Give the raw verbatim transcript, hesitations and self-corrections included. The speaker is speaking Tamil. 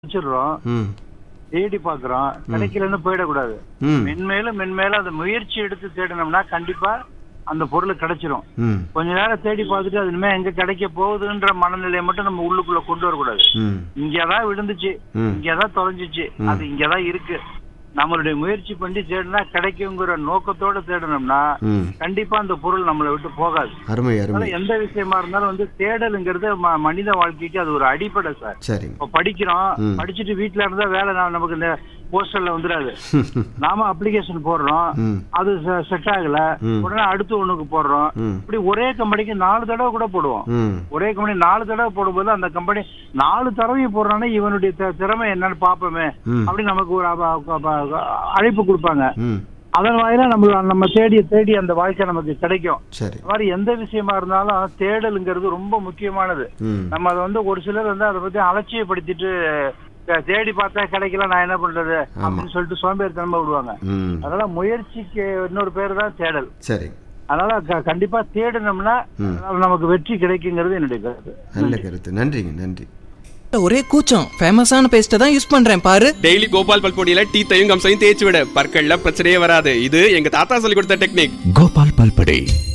வச்சிடுறோம், ம் தேடி பாக்குறோம், கிடைக்கலன்னு போயிடக்கூடாது. ம் மென்மேலும் மென்மேலும் அந்த முயற்சி எடுத்து தேடினோம்னா கண்டிப்பா அந்த பொருள் கிடைச்சிரும். ம் கொஞ்ச நேரம் தேடி பார்த்துட்டு அது இனிமே எங்க கிடைக்க போகுதுன்ற மனநிலையை மட்டும் நம்ம உள்ளுக்குள்ள கொண்டு வரக்கூடாது. ம் இங்கதான் விழுந்துச்சு, ம். இங்கதான் தொலைஞ்சிச்சு, அது இங்கதான் இருக்கு, நம்மளுடைய முயற்சி பண்ணி தேடினா கிடைக்குங்கிற நோக்கத்தோட தேடணும்னா ம் கண்டிப்பா அந்த பொருள் நம்மளை விட்டு போகாது. அருமை அருமை அதனால எந்த விஷயமா இருந்தாலும் வந்து தேடலுங்கிறது ம- மனித வாழ்க்கைக்கு அது ஒரு அடிப்படை சார். சரிங்க இப்ப படிக்கிறோம், ம். படிச்சுட்டு வீட்டுல இருந்தா வேலை நா- நமக்கு இந்த போஸ்டர்ல வந்துடாது. நாம அப்ளிகேஷன் போடுறோம், ம் அது செட் ஆகல, ம். உடனே அடுத்து ஒண்ணுக்கு போடுறோம். ம் இப்படி ஒரே கம்பெனிக்கு நாலு தடவை கூட போடுவோம். ம் ஒரே கம்பெனி நாலு தடவை போடும்போது அந்த கம்பெனி நாலு தடவையும் போடுறானே இவனுடைய தி- திறமை என்னன்னு பாப்போமே ம். அப்படின்னு நமக்கு ஒரு அப- அப- அழைப்பு கொடுப்பாங்க. ம் அதன் வாயிலா நம்ம நம்ம தேடி தேடி அந்த வாழ்க்கை நமக்கு கிடைக்கும். சரி இந்த மாதிரி எந்த விஷயமா இருந்தாலும் தேடலுங்கிறது ரொம்ப முக்கியமானது. ம் நம்ம அதை வந்து ஒரு சிலர் வந்து அதை பத்தி அலட்சியப்படுத்திட்டு தே- தேடி பார்த்தா கிடைக்கல, நான் என்ன பண்றது அப்படின்னு சொல்லிட்டு சோம்பேறித்தனமா விடுவாங்க. ம் அதனால முயற்சிக்கு இன்னொரு பேரு தான் தேடல். சரி அதனால க- கண்டிப்பா தேடினோம்னா ம். நமக்கு வெற்றி கிடைக்குங்கிறது என்னுடைய கருத்து. நல்ல கருத்து. நன்றிங்க நன்றி. ஒரே கூச்சம் ஃபேமஸான பேஸ்ட்டை தான் யூஸ் பண்றேன் பாரு. டெய்லி கோபால் பல்பொடியில டீத்தையும் கம்சையும் தேய்ச்சி விட பற்கள்ல பிரச்சனையே வராது. இது எங்க தாத்தா சொல்லி கொடுத்த டெக்னிக். கோபால் பல்படே